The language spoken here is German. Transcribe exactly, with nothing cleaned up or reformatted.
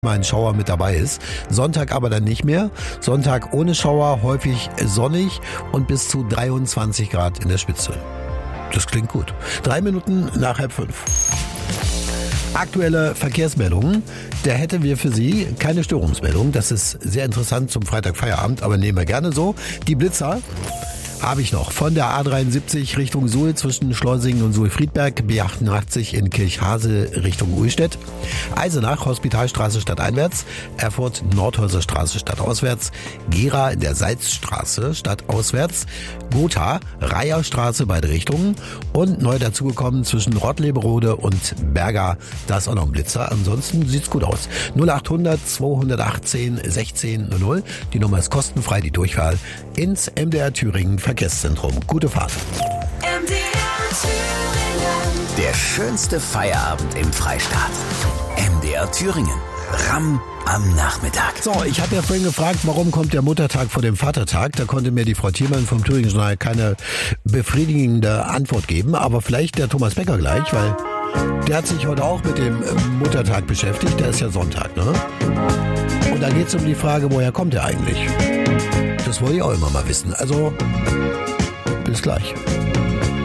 mal ein Schauer mit dabei ist. Sonntag aber dann nicht mehr. Sonntag ohne Schauer, häufig sonnig und bis zu dreiundzwanzig Grad in der Spitze. Das klingt gut. Drei Minuten nach halb fünf. Aktuelle Verkehrsmeldungen. Da hätten wir für Sie keine Störungsmeldung. Das ist sehr interessant zum Freitagfeierabend, aber nehmen wir gerne so. Die Blitzer habe ich noch. Von der A dreiundsiebzig Richtung Suhl zwischen Schleusingen und Suhl-Friedberg, B achtundachtzig in Kirchhase Richtung Uhlstedt, Eisenach, Hospitalstraße stadteinwärts, Erfurt, Nordhäuser Straße stadtauswärts, Gera in der Salzstraße stadtauswärts, Gotha, Reiherstraße beide Richtungen und neu dazugekommen zwischen Rottleberode und Berga, da ist auch noch ein Blitzer. Ansonsten sieht's gut aus. null achthundert zweihundertachtzehn sechzehn null null. Die Nummer ist kostenfrei, die Durchwahl ins M D R Thüringen Verkehrszentrum. Gute Fahrt. M D R Thüringen. Der schönste Feierabend im Freistaat. M D R Thüringen. Ramm am Nachmittag. So, ich habe ja vorhin gefragt, warum kommt der Muttertag vor dem Vatertag? Da konnte mir die Frau Thiemann vom Thüringen Journal keine befriedigende Antwort geben. Aber vielleicht der Thomas Becker gleich, weil der hat sich heute auch mit dem Muttertag beschäftigt. Der ist ja Sonntag, ne? Und da geht es um die Frage, woher kommt er eigentlich? Das wollte ich auch immer mal wissen. Also, bis gleich.